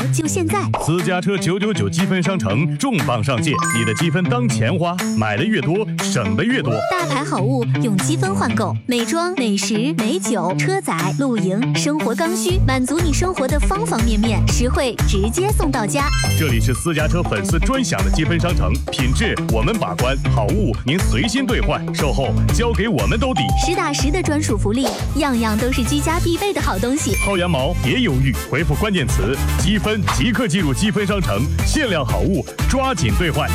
就现在！ 私家车999积分商城重磅上线，你的积分当钱花，买的越多，省的越多。 大牌好物用积分换购，美妆、美食、美酒、车载、露营、生活刚需，满足你生活的方方面面，实惠直接送到家。 这里是私家车粉丝专享的积分商城，品质我们把关，好物您随心兑换，售后交给我们兜底。 实打实的专属福利，样样都是居家必备的好东西。 薅羊毛别犹豫，回复关键词积分即刻进入积分商城，限量好物抓紧兑换。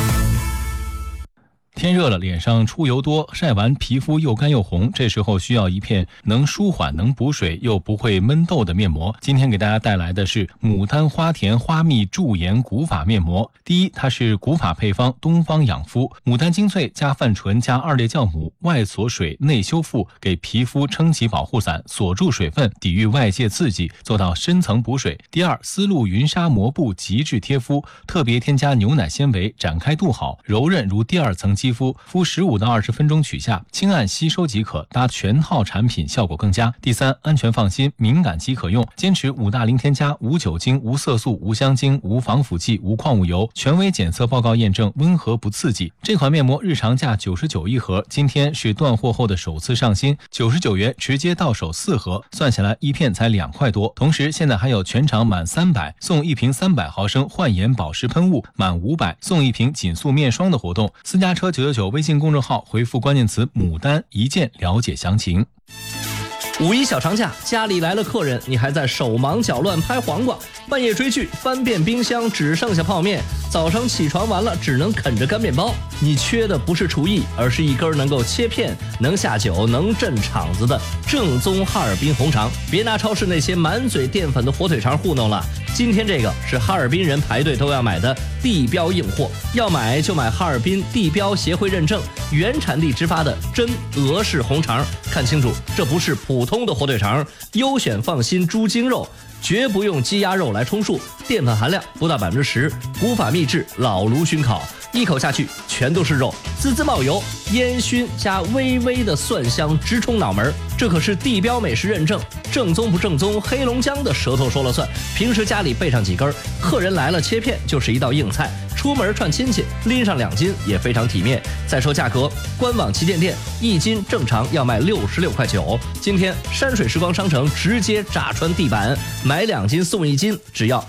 天热了，脸上出油多，晒完皮肤又干又红，这时候需要一片能舒缓、能补水又不会闷痘的面膜。今天给大家带来的是牡丹花田花蜜驻颜古法面膜。第一，它是古法配方，东方养肤，牡丹精粹加泛醇加2列酵母，外锁水内修复，给皮肤撑起保护伞，锁住水分，抵御外界刺激，做到深层补水。第二，丝路云纱膜布极致贴肤，特别添加牛奶纤维，展开度好，柔韧如第二层肌肤，敷15到20分钟取下，轻按吸收即可，搭全套产品效果更佳。第三，安全放心，敏感肌可用，坚持5大零添加，无酒精、无色素、无香精、无防腐剂、无矿物油，权威检测报告验证，温和不刺激。这款面膜日常价99一盒，今天是断货后的首次上新，99元直接到手4盒，算下来一片才2块多。同时现在还有全场满300送1瓶300毫升焕颜保湿喷雾，满500送1瓶紧塑面霜的活动。私家车999微信公众号回复关键词牡丹一键了解详情。 五一小长假，家里来了客人，你还在手忙脚乱拍黄瓜，半夜追剧，翻遍冰箱只剩下泡面，早上起床完了只能啃着干面包。你缺的不是厨艺，而是一根能够切片、能下酒、能镇场子的正宗哈尔滨红肠。别拿超市那些满嘴淀粉的火腿肠糊弄了，今天这个是哈尔滨人排队都要买的地标硬货，要买就买哈尔滨地标协会认证、原产地直发的真俄式红肠。看清楚，这不是普通的火腿肠，优选放心猪精肉，绝不用鸡鸭肉来充数，淀粉含量不到10%，古法秘制，老炉熏烤，一口下去全都是肉，滋滋冒油，烟熏加微微的蒜香直冲脑门。这可是地标美食认证，正宗不正宗，黑龙江的舌头说了算。平时家里备上几根，客人来了切片就是一道硬菜，出门串亲戚拎上2斤也非常体面。再说价格，官网旗舰店1斤正常要卖66.9块，今天山水时光商城直接炸穿地板，买2斤送1斤，只要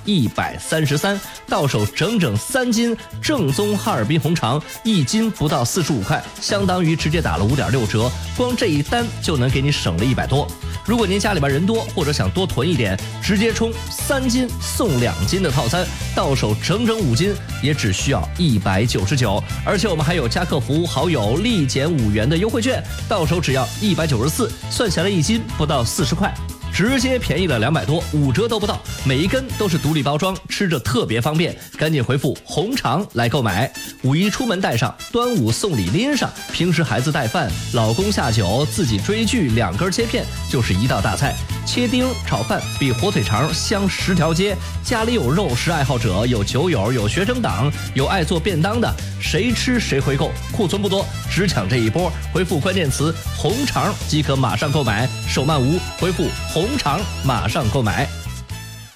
133，到手整整3斤正宗哈尔滨红肠，1斤不到45块，相当于直接打了5.6折，光这一单就能给你省了100多。如果您家里边人多，或者想多囤一点，直接冲3斤送2斤的套餐，到手整整5斤，也只需要199。而且我们还有加客服好友立减5元的优惠券，到手只要194，算下来1斤不到40块。直接便宜了200多，5折都不到，每一根都是独立包装，吃着特别方便，赶紧回复红肠来购买。五一出门带上，端午送礼拎上，平时孩子带饭，老公下酒，自己追剧，2根切片就是一道大菜，切丁炒饭比火腿肠香10条街。家里有肉食爱好者，有酒友，有学生党，有爱做便当的，谁吃谁回购，库存不多，只抢这一波，回复关键词红肠即可马上购买，手慢无，回复红肠马上购买。